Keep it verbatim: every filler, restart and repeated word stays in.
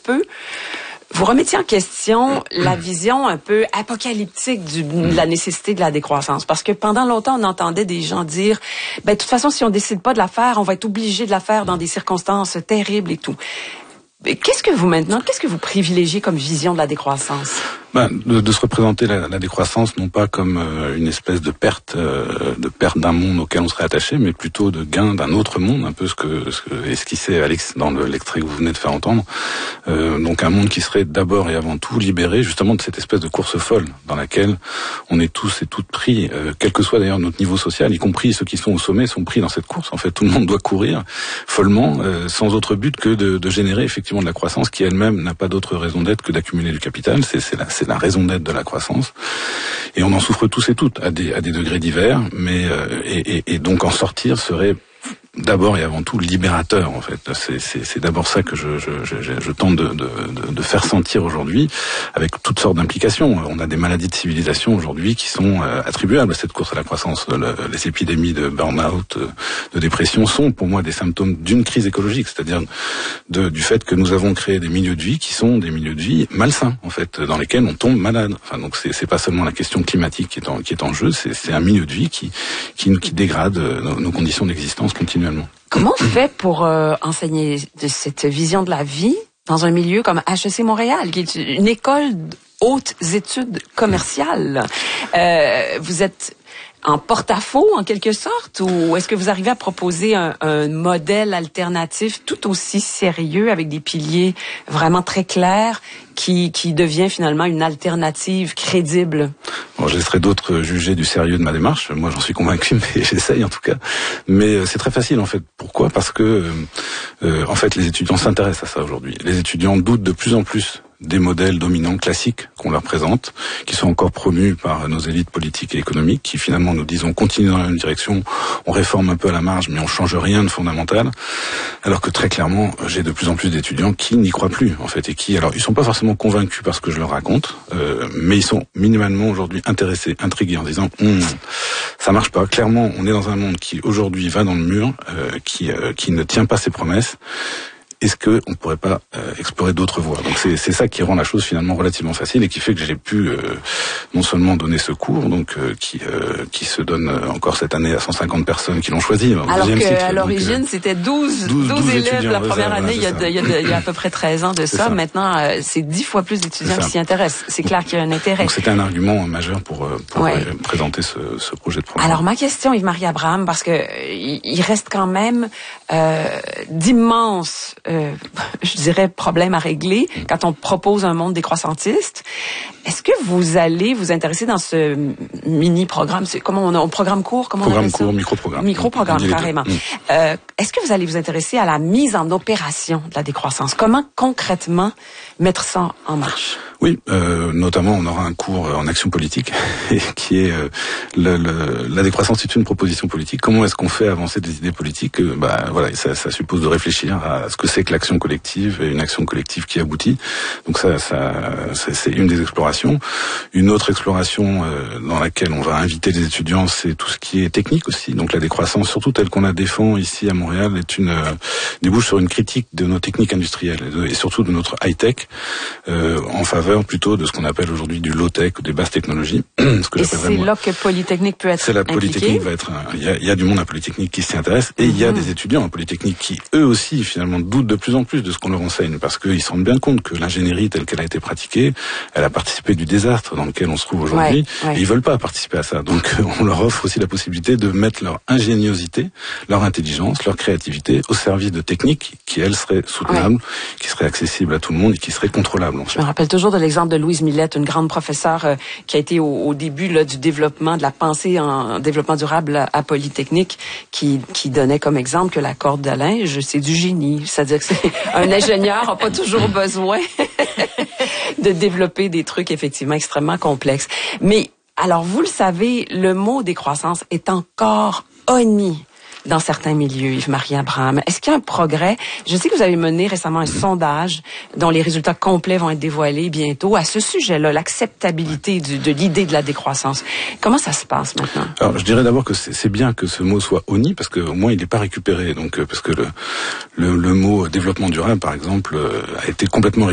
peu vous remettiez en question la vision un peu apocalyptique du, de la nécessité de la décroissance. Parce que pendant longtemps, on entendait des gens dire, ben, de toute façon, si on décide pas de la faire, on va être obligé de la faire dans des circonstances terribles et tout. Qu'est-ce que vous maintenant, qu'est-ce que vous privilégiez comme vision de la décroissance? Ben, de, de se représenter la, la décroissance non pas comme euh, une espèce de perte, euh, de perte d'un monde auquel on serait attaché, mais plutôt de gain d'un autre monde, un peu ce que, ce que esquissait Alex dans le, l'extrait que vous venez de faire entendre. Euh, donc un monde qui serait d'abord et avant tout libéré justement de cette espèce de course folle dans laquelle on est tous et toutes pris, euh, quel que soit d'ailleurs notre niveau social, y compris ceux qui sont au sommet, sont pris dans cette course. En fait, tout le monde doit courir follement, euh, sans autre but que de, de générer effectivement de la croissance qui elle-même n'a pas d'autre raison d'être que d'accumuler du capital. C'est, c'est la, c'est la raison d'être de la croissance, et on en souffre tous et toutes à des à des degrés divers, mais euh, et, et, et donc en sortir serait d'abord et avant tout libérateur, en fait. C'est, c'est, c'est d'abord ça que je, je, je, je tente de, de, de faire sentir aujourd'hui, avec toutes sortes d'implications. On a des maladies de civilisation aujourd'hui qui sont euh, attribuables à cette course à la croissance. Le, les épidémies de burn-out, de dépression sont pour moi des symptômes d'une crise écologique, c'est-à-dire de, du fait que nous avons créé des milieux de vie qui sont des milieux de vie malsains, en fait, dans lesquels on tombe malade. Enfin, donc c'est, c'est pas seulement la question climatique qui est en, qui est en jeu, c'est, c'est un milieu de vie qui, qui, qui dégrade nos, nos conditions d'existence continuellement. Comment on fait pour euh, enseigner de cette vision de la vie dans un milieu comme H E C Montréal, qui est une école de hautes études commerciales? Euh, vous êtes en porte-à-faux, en quelque sorte, ou est-ce que vous arrivez à proposer un, un modèle alternatif tout aussi sérieux, avec des piliers vraiment très clairs, qui, qui devient finalement une alternative crédible? Bon, je laisserai d'autres juger du sérieux de ma démarche. Moi, j'en suis convaincu, mais j'essaye en tout cas. Mais c'est très facile, en fait. Pourquoi ? Parce que, euh, en fait, les étudiants s'intéressent à ça aujourd'hui. Les étudiants doutent de plus en plus des modèles dominants classiques qu'on leur présente, qui sont encore promus par nos élites politiques et économiques, qui finalement nous disent on continue dans la même direction, on réforme un peu à la marge, mais on change rien de fondamental. Alors que très clairement, j'ai de plus en plus d'étudiants qui n'y croient plus, en fait, et qui, alors, ils sont pas forcément convaincus par ce que je leur raconte, euh, mais ils sont minimalement aujourd'hui intéressés, intrigués, en disant hm, ça marche pas. Clairement, on est dans un monde qui aujourd'hui va dans le mur, euh, qui euh, qui ne tient pas ses promesses. Est-ce que on pourrait pas euh, explorer d'autres voies? Donc c'est c'est ça qui rend la chose finalement relativement facile et qui fait que j'ai pu euh, non seulement donner ce cours, donc euh, qui euh, qui se donne encore cette année à cent cinquante personnes qui l'ont choisi. Alors que cycle, à l'origine donc, c'était douze, douze, douze élèves la première année, il y, a de, il, y a de, il y a à peu près treize ans de ça. ça. Maintenant, euh, c'est dix fois plus d'étudiants qui s'y intéressent. C'est clair qu'il y a un intérêt. Donc c'était un argument majeur pour pour ouais. euh, présenter ce, ce projet de programme. Alors ma question, Yves-Marie Abraham, parce que il reste quand même euh, d'immenses Euh, je dirais problème à régler quand on propose un monde décroissantiste. Est-ce que vous allez vous intéresser dans ce mini-programme, c'est comment on a un programme court, comment programme on appelle ça? court, micro-programme. Micro-programme, carrément. Mmh. Euh, est-ce que vous allez vous intéresser à la mise en opération de la décroissance? Comment concrètement mettre ça en marche? Oui, euh, notamment on aura un cours en action politique qui est euh, le, le, la décroissance c'est une proposition politique. Comment est-ce qu'on fait avancer des idées politiques? Bah voilà, ça, ça suppose de réfléchir à ce que c'est que l'action collective et une action collective qui aboutit. Donc ça, ça c'est, c'est une des explorations. Une autre exploration euh, dans laquelle on va inviter les étudiants, c'est tout ce qui est technique aussi. Donc la décroissance, surtout telle qu'on la défend ici à Montréal, est une euh, débouche sur une critique de nos techniques industrielles et, de, et surtout de notre high-tech euh, en faveur plutôt de ce qu'on appelle aujourd'hui du low-tech ou des basses technologies. Ce que et c'est moi. Là que Polytechnique peut être C'est la Polytechnique va être. Il y a, y a du monde à Polytechnique qui s'y intéresse et il mm-hmm. y a des étudiants à Polytechnique qui eux aussi finalement doutent de plus en plus de ce qu'on leur enseigne parce qu'ils se rendent bien compte que l'ingénierie telle qu'elle a été pratiquée, elle a participé du désastre dans lequel on se trouve aujourd'hui. Ouais, ouais. Et ils veulent pas participer à ça. Donc on leur offre aussi la possibilité de mettre leur ingéniosité, leur intelligence, leur créativité au service de techniques qui elles seraient soutenables, ouais. qui seraient accessibles à tout le monde et qui seraient contrôlables. Je me rappelle toujours de l'exemple de Louise Millette, une grande professeure euh, qui a été au, au début là, du développement, de la pensée en développement durable à, à Polytechnique, qui, qui donnait comme exemple que la corde à linge, c'est du génie. C'est-à-dire que c'est, un ingénieur n'a pas toujours besoin de développer des trucs effectivement extrêmement complexes. Mais alors, vous le savez, le mot décroissance est encore honni dans certains milieux, Yves-Marie Abraham. Est-ce qu'il y a un progrès? Je sais que vous avez mené récemment un sondage dont les résultats complets vont être dévoilés bientôt à ce sujet-là, l'acceptabilité du, de l'idée de la décroissance. Comment ça se passe maintenant? Alors, je dirais d'abord que c'est, c'est bien que ce mot soit honni, parce qu'au moins il n'est pas récupéré. Donc, parce que le, le, le mot développement durable, par exemple, a été complètement